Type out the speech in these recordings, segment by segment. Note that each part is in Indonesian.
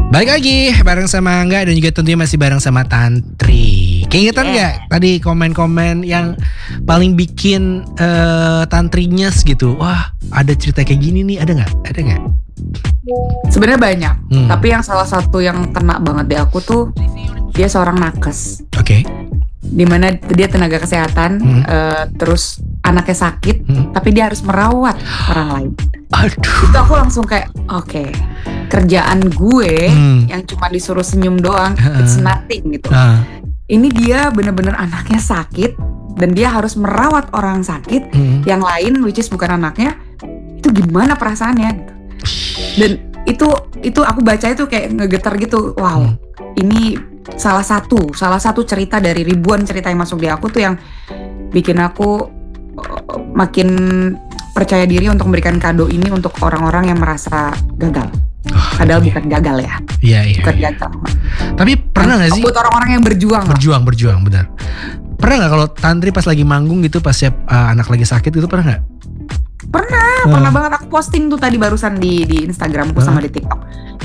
Balik lagi bareng sama Angga dan juga tentunya masih bareng sama Tantri. Keingetan gak tadi komen-komen yang paling bikin Tantrinya gitu? Wah, ada cerita kayak gini nih, ada gak? Sebenarnya banyak, tapi yang salah satu yang kena banget di aku tuh dia seorang nakes. Oke. Dimana dia tenaga kesehatan, terus anaknya sakit, tapi dia harus merawat orang lain. Aduh. Itu aku langsung kayak, oke, kerjaan gue yang cuma disuruh senyum doang, it's nothing gitu. Ini dia bener-bener anaknya sakit dan dia harus merawat orang sakit yang lain, which is bukan anaknya. Itu gimana perasaannya? Gitu. Dan itu aku baca itu kayak ngegetar gitu. Wow, ini salah satu cerita dari ribuan cerita yang masuk di aku tuh yang bikin aku makin percaya diri untuk memberikan kado ini untuk orang-orang yang merasa gagal. Padahal bukan gagal ya. Iya. Bukan gagal. Tapi pernah gak sih? Buat orang-orang yang berjuang, benar. Pernah gak kalau Tantri pas lagi manggung gitu, pas anak lagi sakit gitu, pernah gak? Pernah banget. Aku posting tuh tadi barusan di Instagramku sama di TikTok.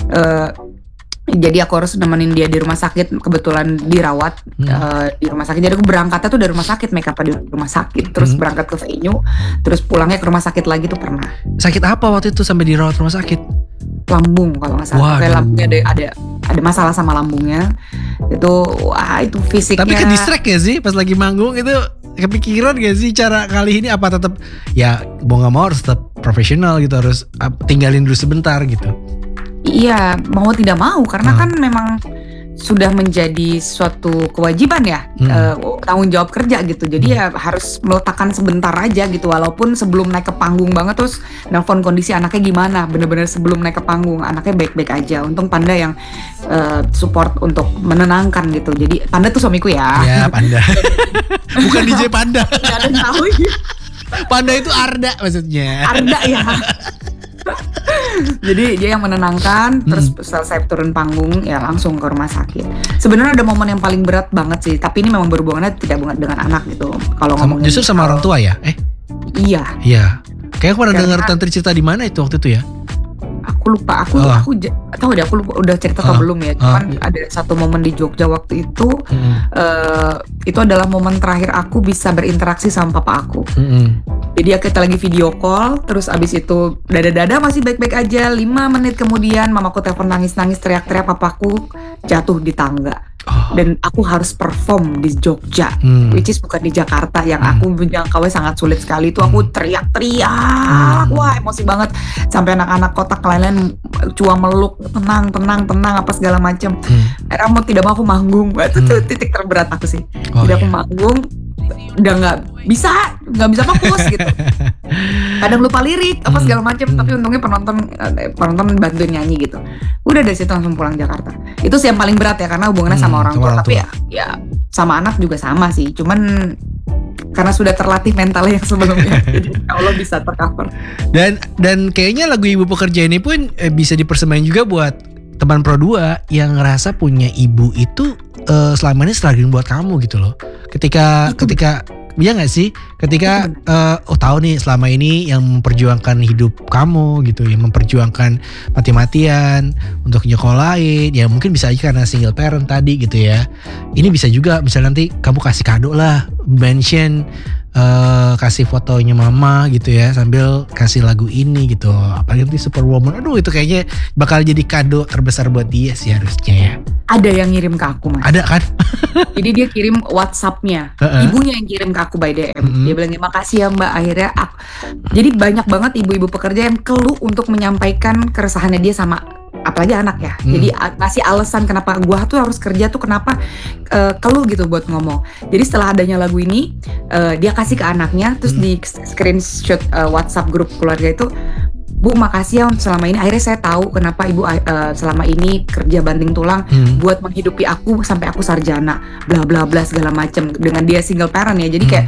Jadi aku harus nemenin dia di rumah sakit, kebetulan dirawat di rumah sakit. Jadi aku berangkatnya tuh dari rumah sakit, make up di rumah sakit, terus berangkat ke venue, terus pulangnya ke rumah sakit lagi tuh pernah. Sakit apa waktu itu sampai dirawat rumah sakit? Lambung kalau nggak salah. Kayak lambungnya ada masalah sama lambungnya. Itu fisiknya. Tapi ke distract ya sih pas lagi manggung itu, kepikiran gak sih cara kali ini apa tetap ya mau nggak mau harus tetap profesional gitu, harus tinggalin dulu sebentar gitu? Iya, mau tidak mau karena kan memang sudah menjadi suatu kewajiban ya, tanggung jawab kerja gitu. Jadi ya harus meletakkan sebentar aja gitu, walaupun sebelum naik ke panggung banget terus nelfon kondisi anaknya gimana. Bener-bener sebelum naik ke panggung anaknya baik-baik aja. Untung Panda yang support untuk menenangkan gitu. Jadi Panda tuh suamiku ya. Ya Panda. Bukan DJ Panda. Gak ada yang tahu ya. Panda itu Arda maksudnya. Arda ya. Jadi dia yang menenangkan, terus selesai turun panggung ya langsung ke rumah sakit. Sebenarnya ada momen yang paling berat banget sih, tapi ini memang berhubungannya tidak dengan anak gitu. Kalau ngomongin justru sama orang tua ya? Iya. Kayak aku pernah dengar Tantri cerita di mana itu waktu itu ya? Aku lupa, aku tahu deh, aku lupa udah cerita atau belum ya. Cuman ada satu momen di Jogja waktu itu, itu adalah momen terakhir aku bisa berinteraksi sama papa aku. Jadi kita lagi video call, terus abis itu dada-dada masih baik-baik aja. 5 menit kemudian mamaku telepon nangis-nangis teriak-teriak, papaku jatuh di tangga. Dan aku harus perform di Jogja, which is bukan di Jakarta yang aku menjangkaunya sangat sulit sekali. Itu aku teriak-teriak, wah emosi banget. Sampai anak-anak kotak lain-lain cuma meluk, tenang apa segala macam. Akhirnya mau tidak mau aku manggung, itu titik terberat aku sih. Jadi aku manggung, udah nggak bisa fokus gitu. Kadang lupa lirik apa segala macam, tapi untungnya penonton bantuin nyanyi gitu. Udah dari situ langsung pulang Jakarta. Itu sih yang paling berat ya, karena hubungannya sama orang tua. Tapi ya sama anak juga sama sih. Cuman karena sudah terlatih mentalnya yang sebelumnya, jadi Allah bisa tercover. Dan kayaknya lagu Ibu Pekerja ini pun bisa dipersembahkan juga buat teman Pro 2 yang ngerasa punya ibu itu selama ini struggling buat kamu gitu loh. Ketika iya gak sih? Ketika tahu nih selama ini yang memperjuangkan hidup kamu gitu, yang memperjuangkan mati-matian untuk nyekolahin, ya mungkin bisa aja karena single parent tadi gitu ya. Ini bisa juga misalnya nanti kamu kasih kado lah, mention kasih fotonya mama gitu ya, sambil kasih lagu ini gitu. Apalagi nanti Superwoman, aduh itu kayaknya bakal jadi kado terbesar buat dia sih harusnya ya. Ada yang ngirim ke aku, Mas. Ada kan? Jadi dia kirim WhatsApp-nya, ibunya yang kirim ke aku by DM. Dia bilang, makasih ya Mbak. Akhirnya jadi banyak banget ibu-ibu pekerja yang keluh untuk menyampaikan keresahannya dia sama apalagi anak ya. Jadi ngasih alasan kenapa gua tuh harus kerja tuh, kenapa keluh gitu buat ngomong. Jadi setelah adanya lagu ini, dia kasih ke anaknya, terus di screenshot WhatsApp grup keluarga itu, Bu makasih ya selama ini, akhirnya saya tahu kenapa ibu selama ini kerja banting tulang buat menghidupi aku sampai aku sarjana, bla bla bla segala macam. Dengan dia single parent ya, jadi kayak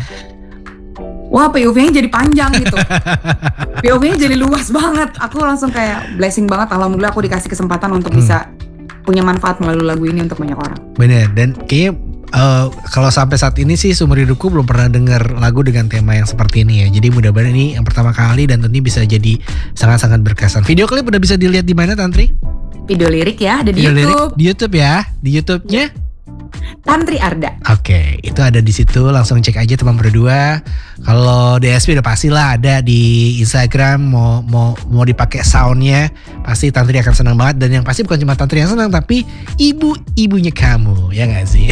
wah POV-nya jadi panjang gitu. POV-nya jadi luas banget. Aku langsung kayak blessing banget, alhamdulillah aku dikasih kesempatan untuk bisa punya manfaat melalui lagu ini untuk banyak orang. Bener, dan kayaknya kalau sampai saat ini sih seumur hidupku belum pernah dengar lagu dengan tema yang seperti ini ya. Jadi mudah-mudahan ini yang pertama kali dan tentunya bisa jadi sangat-sangat berkesan. Video klip udah bisa dilihat di mana Tantri? Video lirik ya, ada di Video lirik YouTube. di YouTube ya, di YouTube-nya Tantri Arda. Oke, itu ada di situ. Langsung cek aja teman berdua. Kalau DSP udah pasti lah ada di Instagram. Mau dipakai soundnya, pasti Tantri akan senang banget. Dan yang pasti bukan cuma Tantri yang senang, tapi ibu-ibunya kamu, ya nggak sih?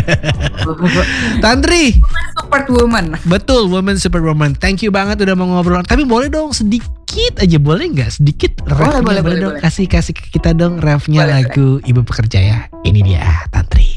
Tantri, Support woman. betul, woman super woman. Thank you banget udah mau ngobrol. Tapi boleh dong sedikit aja, boleh nggak? Sedikit refnya, boleh dong. Kasih ke kita dong refnya lagu Ibu Pekerja ya. Ini dia Tantri.